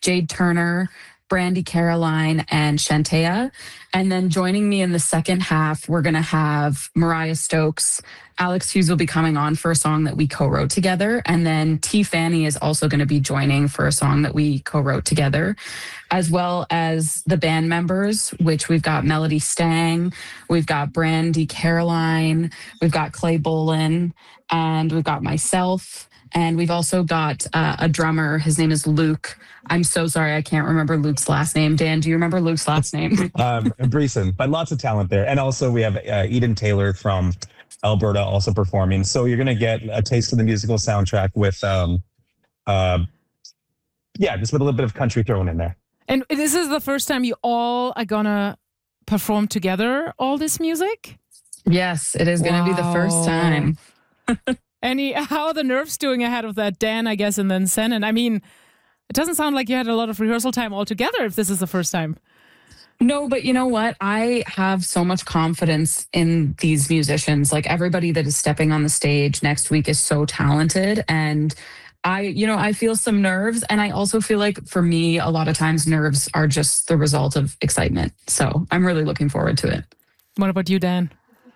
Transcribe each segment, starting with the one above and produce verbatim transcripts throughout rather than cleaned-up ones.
Jade Turner, Brandy Caroline, and Shantea. And then joining me in the second half, we're going to have Mariah Stokes. Alex Hughes will be coming on for a song that we co-wrote together. And then T. Fanny is also going to be joining for a song that we co-wrote together, as well as the band members, which we've got Melody Stang, we've got Brandy Caroline, we've got Clay Bolin, and we've got myself. And we've also got uh, a drummer. His name is Luke. I'm so sorry, I can't remember Luke's last name. Dan, do you remember Luke's last name? um, Breeson, but lots of talent there. And also we have uh, Eden Taylor from Alberta also performing. So you're going to get a taste of the musical soundtrack with, um, uh, yeah, just with a little bit of country thrown in there. And this is the first time you all are going to perform together, all this music? Yes, it is going to wow. be the first time. Any, how are the nerves doing ahead of that? Dan, I guess, and then Senan. I mean, it doesn't sound like you had a lot of rehearsal time altogether if this is the first time. No, but you know what? I have so much confidence in these musicians. Like everybody that is stepping on the stage next week is so talented. And I, you know, I feel some nerves. And I also feel like for me, a lot of times nerves are just the result of excitement. So I'm really looking forward to it. What about you, Dan?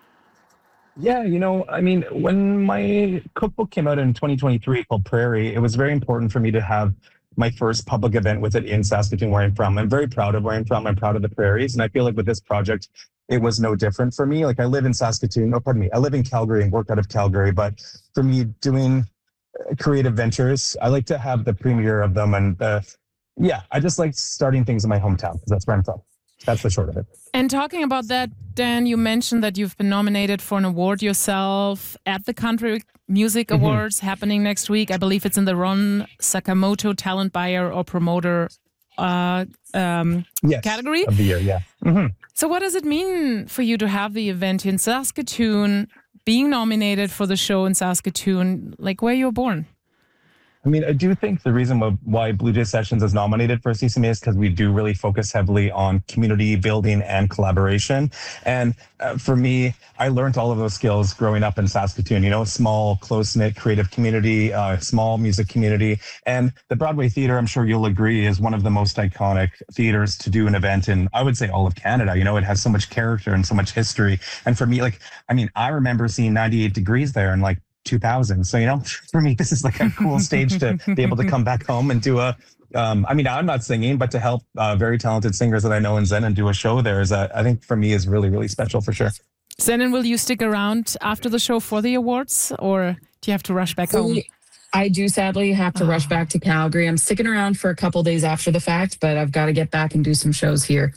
Yeah, you know, I mean, when my cookbook came out in twenty twenty-three called Prairie, it was very important for me to have my first public event with it in Saskatoon, where I'm from. I'm very proud of where I'm from. I'm proud of the prairies. And I feel like with this project, it was no different for me. Like I live in Saskatoon, oh, pardon me, I live in Calgary and work out of Calgary. But for me, doing creative ventures, I like to have the premiere of them. And uh, yeah, I just like starting things in my hometown because that's where I'm from. That's the short of it. And talking about that, Dan, you mentioned that you've been nominated for an award yourself at the Country Music Mm-hmm. Awards happening next week. I believe it's in the Ron Sakamoto Talent Buyer or Promoter uh, um, yes, category. Of the year, yeah. Mm-hmm. So what does it mean for you to have the event in Saskatoon, being nominated for the show in Saskatoon, like where you were born? I mean, I do think the reason why Blue Jay Sessions is nominated for C C M A is because we do really focus heavily on community building and collaboration. And uh, for me, I learned all of those skills growing up in Saskatoon, you know, small, close-knit creative community, uh, small music community. And the Broadway Theatre, I'm sure you'll agree, is one of the most iconic theatres to do an event in, I would say, all of Canada. You know, it has so much character and so much history. And for me, like, I mean, I remember seeing ninety-eight degrees there and like, two thousand. So, you know, for me, this is like a cool stage to be able to come back home and do a, um, I mean, I'm not singing, but to help uh, very talented singers that I know in Zen and do a show there is, a, I think for me is really, really special for sure. Zenon, will you stick around after the show for the awards or do you have to rush back home? I do sadly have to oh. rush back to Calgary. I'm sticking around for a couple days after the fact, but I've got to get back and do some shows here.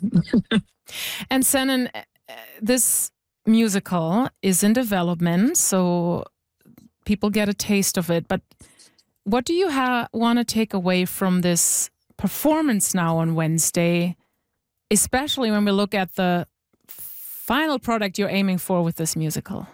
And Zenon, this musical is in development, so people get a taste of it. But what do you ha- want to take away from this performance now on Wednesday, especially when we look at the final product you're aiming for with this musical?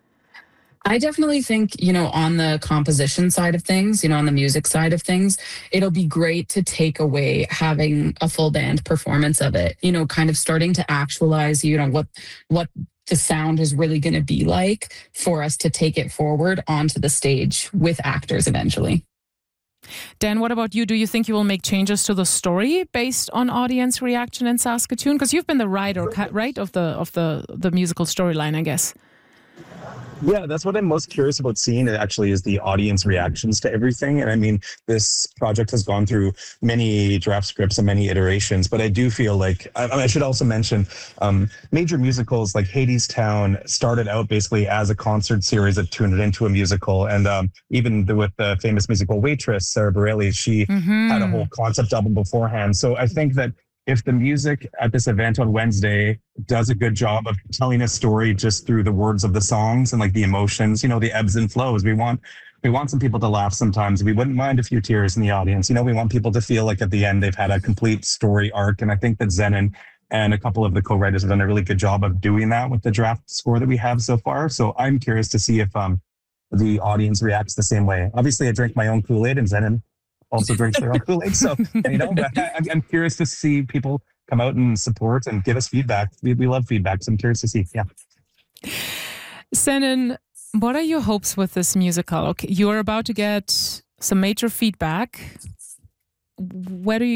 I definitely think, you know, on the composition side of things, you know, on the music side of things, it'll be great to take away having a full band performance of it, you know, kind of starting to actualize, you know, what, what, the sound is really going to be like for us to take it forward onto the stage with actors eventually. Dan, what about you? Do you think you will make changes to the story based on audience reaction in Saskatoon? Because you've been the writer, right, of the of the the musical storyline, I guess. Yeah, that's what I'm most curious about seeing actually is the audience reactions to everything. And I mean, this project has gone through many draft scripts and many iterations, but I do feel like, I, I should also mention um, major musicals like Hadestown started out basically as a concert series that turned it into a musical. And um, even the, with the famous musical Waitress, Sarah Bareilles, she mm-hmm. had a whole concept album beforehand. So I think that if the music at this event on Wednesday does a good job of telling a story just through the words of the songs and like the emotions, you know, the ebbs and flows, we want we want some people to laugh sometimes. We wouldn't mind a few tears in the audience. You know, we want people to feel like at the end they've had a complete story arc. And I think that Zenon and a couple of the co-writers have done a really good job of doing that with the draft score that we have so far. So I'm curious to see if um, the audience reacts the same way. Obviously, I drink my own Kool-Aid and Zenon also drinks their own Kool-Aid. So, you know, I, I'm curious to see people come out and support and give us feedback. We, we love feedback, so I'm curious to see. Yeah. Zenon, what are your hopes with this musical? Okay, you are about to get some major feedback. Where do you